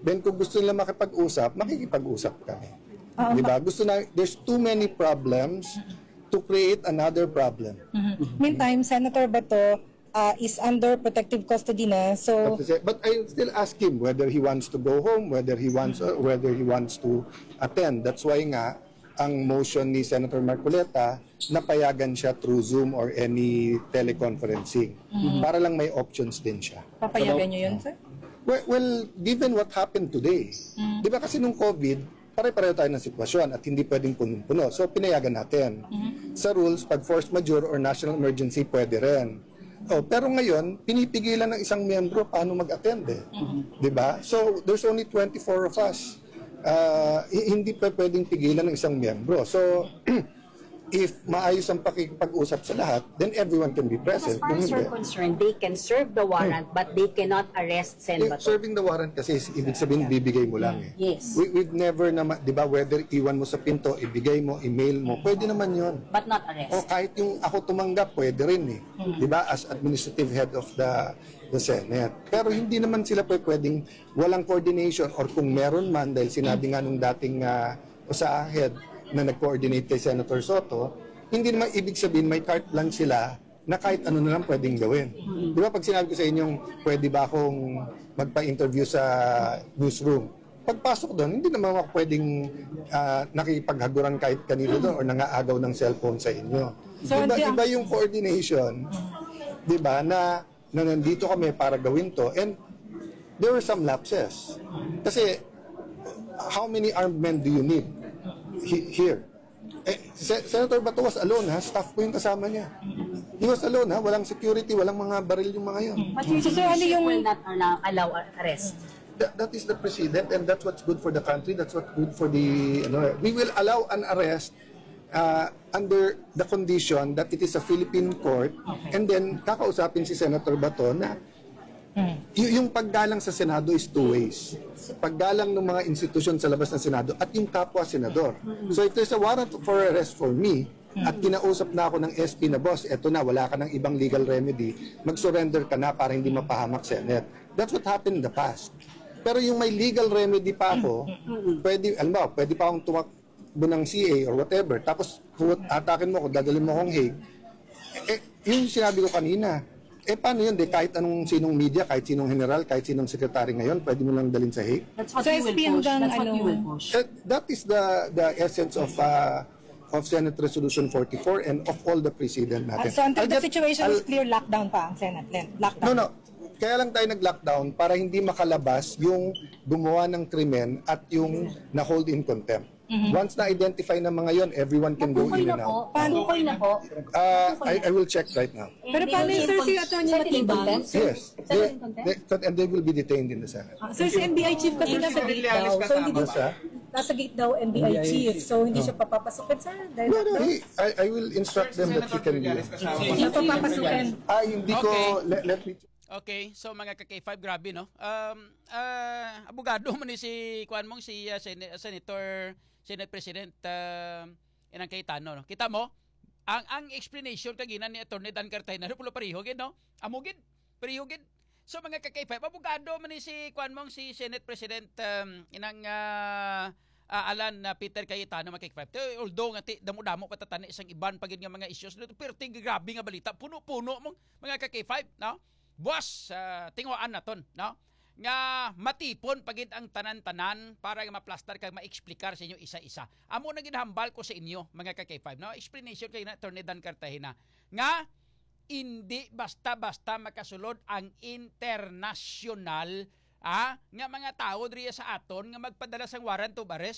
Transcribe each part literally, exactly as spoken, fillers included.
then kung gusto nila makipag-usap, makikipag-usap kami. Oo, Di ba? Gusto na, there's too many problems to create another problem. Mhm. Meantime, Senator Bato uh, is under protective custody na. So, But I still ask him whether he wants to go home, whether he wants uh, whether he wants to attend. That's why nga ang motion ni Senator Marcoleta napayagan siya through Zoom or any teleconferencing para lang may options din siya. papayagan nyo yun, sir? Well, well given what happened today, di ba kasi nung COVID, pare-pareho tayo ng sitwasyon at hindi pwedeng punong-puno. So, pinayagan natin. Sa rules, pag force majeure or national emergency, pwede rin. Oh, pero ngayon, pinipigilan ng isang miyembro paano mag-attend eh. Di ba? So, there's only twenty-four of us. Uh, hindi pa pwedeng pigilan ng isang miyembro. So, if maayos ang pakikipag-usap sa lahat, then everyone can be As present. far Kung as you're hindi, concerned, they can serve the warrant, but they cannot arrest Sen eh, Bato. serving the warrant kasi is- ibig sabihin bibigay mo lang eh. Yes. We, we've never naman, di ba, whether iwan mo sa pinto, ibigay mo, email mo, pwede naman yon. But not O arrest. kahit yung ako tumanggap, pwede rin eh. Di ba, as administrative head of the the Senate. Pero hindi naman sila pwe- pwedeng walang coordination or kung meron man, dahil sinabi nga nung dating uh, sa head na nag-coordinate kay Senator Soto, hindi naman ibig sabihin may carte lang sila na kahit ano na lang pwedeng gawin. Di ba pag sinabi ko sa inyong pwede ba akong magpa-interview sa newsroom, pagpasok doon, hindi naman ako pwedeng ah, nakipaghaguran kahit kanino doon or nangaagaw ng cellphone sa inyo. So, Iba, hindi- iba yung coordination, di ba, na, na nandito kami para gawin to. And there were some lapses. Kasi, how many armed men do you need he- here? Eh, Se- Senator Bato was alone, ha? Staff ko yung kasama niya. He was alone, ha? Walang security, walang mga baril yung mga yun. But your So, sir, ano leadership yung- will not allow, allow arrest. That, that is the president and that's what's good for the country. That's what's good for the... Ano, we will allow an arrest uh, under the condition that it is a Philippine court and then kakausapin si Senator Bato na y- yung paggalang sa Senado is two ways. Paggalang ng mga institusyon sa labas ng Senado at yung kapwa senador. So if there's a warrant for arrest for me at kinausap na ako ng S P na, boss, eto na, wala ka ng ibang legal remedy, mag-surrender ka na para hindi mapahamak Senate. That's what happened in the past. Pero yung may legal remedy pa ako, pwede, alam mo, pwede pa akong tumakbo ng C A or whatever, tapos kung atakin mo ako, dadalhin mo akong Hague, eh, yung sinabi ko kanina, eh paano yun? De, kahit anong sinong media, kahit sinong general, kahit sinong sekretary ngayon, pwede mo lang dalhin sa Hague. That's what So, you S P will push. hanggang That's what ano- you will push. Eh, that is the the essence of uh, of Senate Resolution forty-four and of all the precedent Uh, natin. so until I'll the get- situation I'll- is clear, lockdown pa ang Senate. Len. Lockdown. No, no. Kaya lang tayo nag-lockdown para hindi makalabas yung gumawa ng krimen at yung na-hold in contempt. Once na-identify ng mga yon, everyone can go Natukoy in na and po. out. Natukoy na po. Uh, I, I will check right now. Pero paano yun, sir, si Atty. Matibang? Yes. They, they, and they will be detained in the Senate. Ah, sir, si N B I chief kasi nasa gate daw. So, hindi Ano siya? nasa gate daw N B I chief. So, hindi siya papapasukin, sir. Dahil No, no, lockdown. he, I, I will instruct them that he can do it. Hindi papapasukin. Ay, hindi ko, Okay. let, let me Okay, so mga ka-K five, grabe no. Um, ah, abogado man ni si kuan mong si uh, Sen- Senator Senate President uh, Inang Cayetano no. Kita mo ang ang explanation kagina ni Attorney Dan Cartagena no pulo pareho gid no. Amugid, pareho gid. So mga ka-K five, abogado man ni si kuan mong si Senate President um, Inang uh, uh, Alan uh, Peter Cayetano mga K five. Although nga ti damo-damo patatani isang iban pagid nga mga issues no, pero tig grabe nga balita, puno-puno mong mga ka-K five no. Buwas, uh, tinguan naton, no? Nga matipon pagid ang tanan-tanan para nga maplastar kag maexplikar sa inyo isa-isa. Amo na ginahambal ko sa inyo mga ka-K five, no? Explanation kay na Attorney Dan Cartagena nga hindi basta-basta makasulod ang international ah, nga mga tao diri sa aton nga magpadala sang warrant of arrest.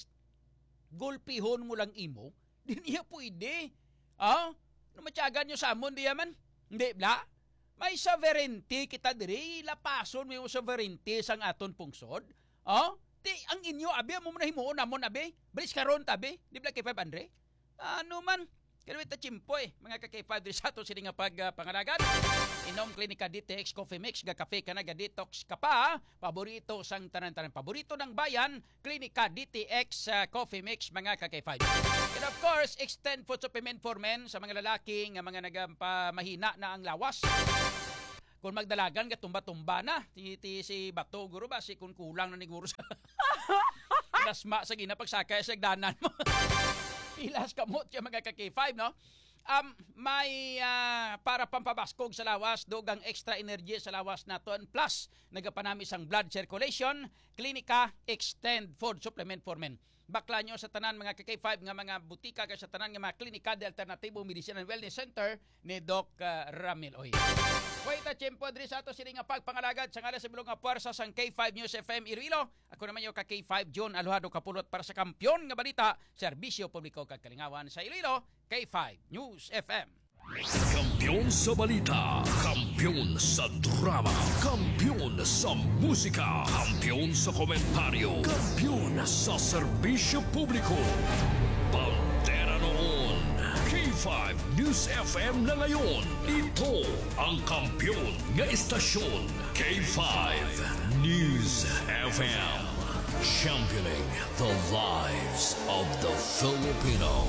Gulpihon mo lang imo, di niya pwede. Ah, no matyagan nyo sa amon diya man. Hindi bla. May sovereignty kita diri, lapason may sovereignty sang aton pungsod. Oh, di ang inyo abi mo na himuon namon abi. Bris karon tabi, di ba kay five Andre? Ano man, kalawit ta chimpoy, mga ka K five diri sa ato sini nga pag uh, pangalagan. Inom Clinica Detox Coffee Mix ga kafe kana ga detox ka pa. Paborito sang tanan-tanan, paborito ng bayan, Clinica D T X uh, Coffee Mix mga ka K five. And of course, extend food supplement for men sa mga lalaki nga mga nagampa mahina na ang lawas. kung magdalagan ka tumba-tumba na ti, ti si bato guro ba si kung kulang na ni guro sa dasma sa ginapagsakay sa danan mo. Ilas kamot yung mga ka-K five, no? Um, may uh, para pampabaskog sa lawas, dogang extra energy sa lawas naton, plus nagapanami sang blood circulation, Klinika Extend Food Supplement for Men. Bakla nyo sa tanan mga ka-K five nga mga butika kay sa tanan nga mga klinika de Alternatibo Medicine and Wellness Center ni Doc uh, Ramil Oy. Wait a tiempo diri sa ato sini nga pagpangalagad sa ngalan sa bilog nga puwersa sang K five News F M Iloilo. Ako naman yung ka-K five John Aluhado kapulot para sa kampyon nga balita, serbisyo publiko kag kalingawan sa Iloilo, K five News F M. Kampiyon sa balita, kampiyon sa drama, kampiyon sa musika, kampiyon sa komentaryo, kampiyon sa serbisyo publiko. Bandera noon, K five News F M na ngayon. Ito ang kampiyon nga istasyon, K five News F M. Championing the lives of the Filipino.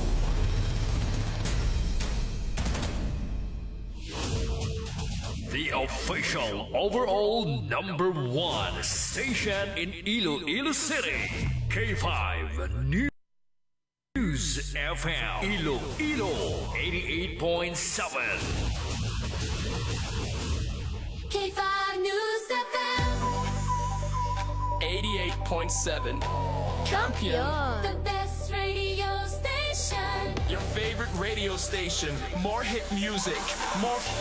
The official overall number one station in Iloilo City, K five News F M, Iloilo eighty-eight point seven. K five News F M eighty-eight point seven. Champion. The best radio station. Your favorite radio station. More hit music. More